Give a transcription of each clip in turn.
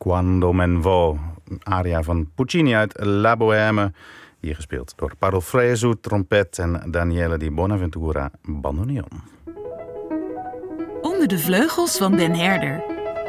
Quando men vo, een aria van Puccini uit La Bohème. Hier gespeeld door Paolo Fresu, trompet en Daniele Di Bonaventura, bandoneon. Onder de vleugels van Den Herder.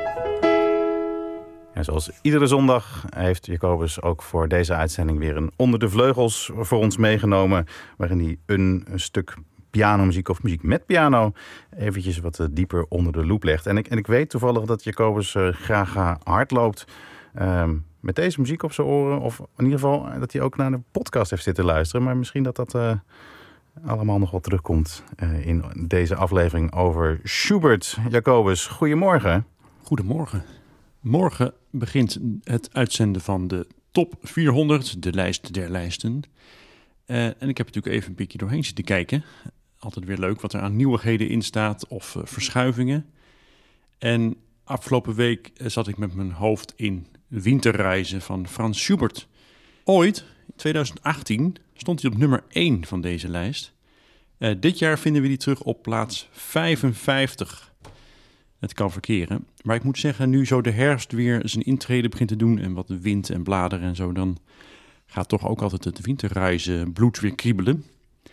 En zoals iedere zondag heeft Jacobus ook voor deze uitzending weer een Onder de Vleugels voor ons meegenomen, waarin hij een stuk pianomuziek of muziek met piano eventjes wat dieper onder de loep legt. En ik weet toevallig dat Jacobus graag hard loopt met deze muziek op zijn oren. Of in ieder geval dat hij ook naar de podcast heeft zitten luisteren. Maar misschien dat allemaal nog wel terugkomt in deze aflevering over Schubert. Jacobus, goedemorgen. Goedemorgen. Morgen begint het uitzenden van de Top 400, de lijst der lijsten. En ik heb natuurlijk even een beetje doorheen zitten kijken. Altijd weer leuk wat er aan nieuwigheden in staat of verschuivingen. En afgelopen week zat ik met mijn hoofd in Winterreizen van Franz Schubert. Ooit, in 2018, stond hij op nummer 1 van deze lijst. Dit jaar vinden we die terug op plaats 55. Het kan verkeren. Maar ik moet zeggen, nu zo de herfst weer zijn intrede begint te doen en wat wind en bladeren en zo, dan gaat toch ook altijd het winterreizen bloed weer kriebelen.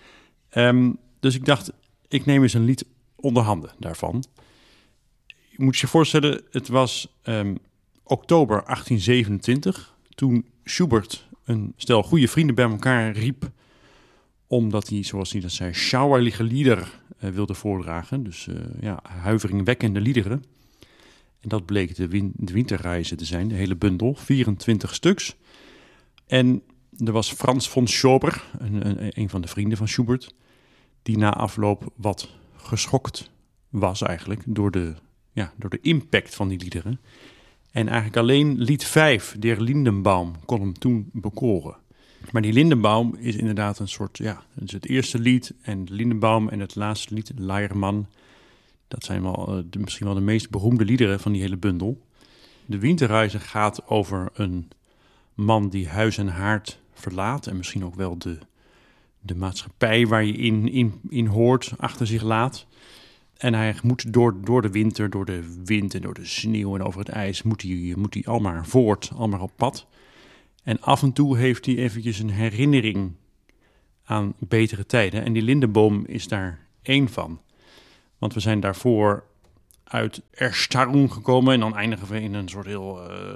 Dus ik dacht, ik neem eens een lied onder handen daarvan. Je moet je voorstellen, het was oktober 1827, toen Schubert een stel goede vrienden bij elkaar riep, omdat hij, zoals hij dat zei, schauerliche Lieder wilde voordragen. Dus huiveringwekkende liederen. En dat bleek de winterreizen te zijn, de hele bundel, 24 stuks. En er was Franz von Schober, een van de vrienden van Schubert, die na afloop wat geschokt was eigenlijk door de impact van die liederen. En eigenlijk alleen lied 5, Der Lindenbaum, kon hem toen bekoren. Maar die Lindenbaum is inderdaad een soort, het is het eerste lied en de Lindenbaum en het laatste lied, Leiermann. Dat zijn misschien wel de meest beroemde liederen van die hele bundel. De Winterreizen gaat over een man die huis en haard verlaat en misschien ook wel de maatschappij waar je in hoort achter zich laat. En hij moet door de winter, door de wind en door de sneeuw en over het ijs, moet hij al maar voort, al maar op pad. En af en toe heeft hij eventjes een herinnering aan betere tijden. En die Lindenboom is daar één van. Want we zijn daarvoor uit Erstarrung gekomen en dan eindigen we in een soort heel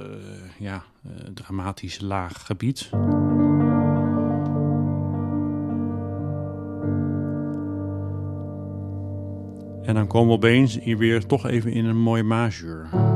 dramatisch laag gebied. En dan komen we opeens hier weer toch even in een mooi majeur.